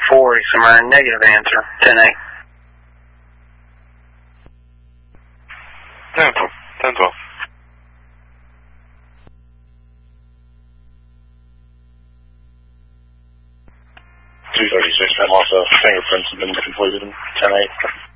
4, Eastern, negative answer, 10-8. 10-12. 10-12. 236, I'm also fingerprints have been completed in 10-8.